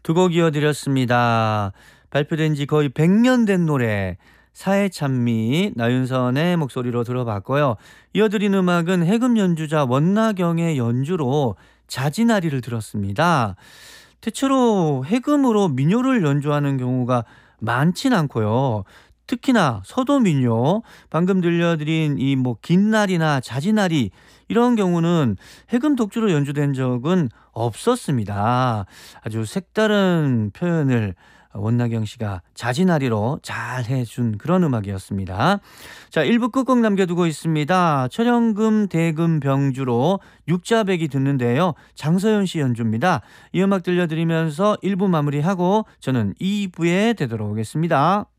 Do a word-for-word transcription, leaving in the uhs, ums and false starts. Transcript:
두 곡 이어드렸습니다. 발표된 지 거의 백 년 된 노래 사해찬미 나윤선의 목소리로 들어봤고요. 이어드린 음악은 해금 연주자 원나경의 연주로 자진아리를 들었습니다. 대체로 해금으로 민요를 연주하는 경우가 많진 않고요. 특히나 서도 민요, 방금 들려드린 이 뭐 긴날이나 자진아리 이런 경우는 해금 독주로 연주된 적은 없었습니다. 아주 색다른 표현을 원나경 씨가 자진아리로 잘 해준 그런 음악이었습니다. 자, 일 부 끝곡 남겨두고 있습니다. 철영금, 대금, 병주로 육자백이 듣는데요. 장서연 씨 연주입니다. 이 음악 들려드리면서 일 부 마무리하고 저는 이 부에 되돌아오겠습니다.